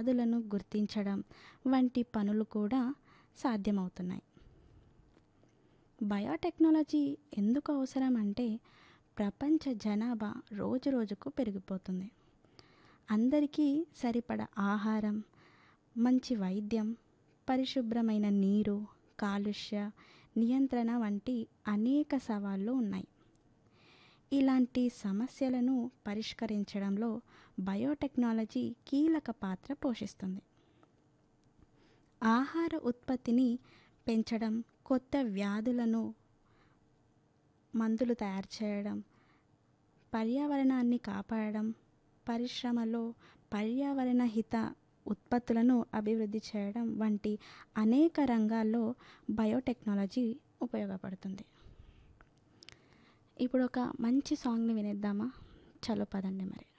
వ్యాధులను గుర్తించడం వంటి పనులు కూడా సాధ్యమవుతున్నాయి. బయోటెక్నాలజీ ఎందుకు అవసరం అంటే ప్రపంచ జనాభా రోజురోజుకు పెరిగిపోతుంది. అందరికీ సరిపడ ఆహారం, మంచి వైద్యం, పరిశుభ్రమైన నీరు, కాలుష్య నియంత్రణ వంటి అనేక సవాళ్లు ఉన్నాయి. ఇలాంటి సమస్యలను పరిష్కరించడంలో బయోటెక్నాలజీ కీలక పాత్ర పోషిస్తుంది. ఆహార ఉత్పత్తిని పెంచడం, కొత్త వ్యాధులను మందులు తయారు చేయడం, పర్యావరణాన్ని కాపాడడం, పరిశ్రమలో పర్యావరణ హిత ఉత్పత్తులను అభివృద్ధి చేయడం వంటి అనేక రంగాల్లో బయోటెక్నాలజీ ఉపయోగపడుతుంది. ఇప్పుడు ఒక మంచి సాంగ్ని వినేద్దామా? చలో పదండి మరి.